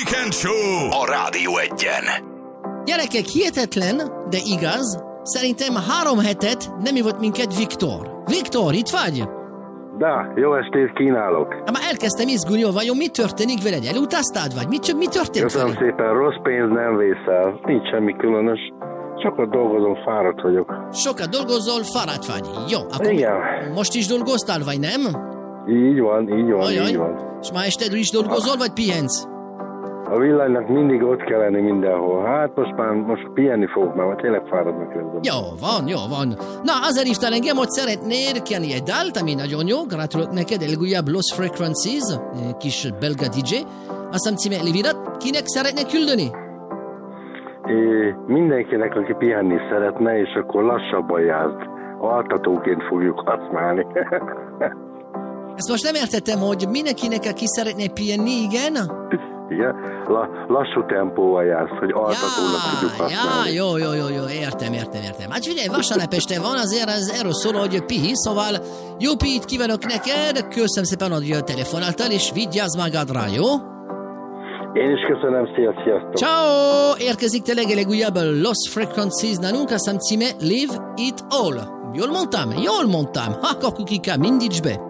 Weekend Show a Rádió Egyen. Gyerekek, hihetetlen, de igaz, szerintem 3 hetet nem ivott minket Viktor. Viktor, itt vagy? Da, jó estét kínálok. Már elkezdtem izgulni, vajon mi történik veled? Elutaztad vagy? Mi történt? Köszönöm szépen, rossz pénz nem vészel. Nincs semmi különös. Sokat dolgozom, fáradt vagyok. Sokat dolgozol, fáradt vagy. Jó, akkor Igen. most is dolgoztál, vagy nem? Így van. Ajaj. Így van. És ma este is dolgozol, vagy pihensz? A villanynak mindig ott kell lenni mindenhol. Hát most pihenni fogok, mert tényleg fáradnak közben. Jó van. Na, azért hívtál engem, hogy szeretnél kérni egy dalt, ami nagyon jó. Gratulok neked, legújabb Lost Frequencies, kis belga DJ. Azt hiszem címe Lividat. Kinek szeretnél küldeni? Mindenkinek, aki pihenni szeretne, és akkor lassabban járd. Altatóként fogjuk használni. Ezt most nem értettem, hogy mindenkinek, aki szeretné pihenni, igen? Igen, lassú tempóval jársz, hogy altatónak tudjuk használni. Jó, értem. Hát figyelj, vasárnap este van, azért ez erről szól, hogy pihi, szóval jó pihit kívánok neked, köszönöm szépen, hogy telefonáltál, és vigyázz magadra, jó? Én is köszönöm, sziasztok! Ciao! Érkezik tényleg a legújabb Lost Frequencies nálunk, azt hiszem címe Live It All. Jól mondtam? Ha, kakukika, mindíts be!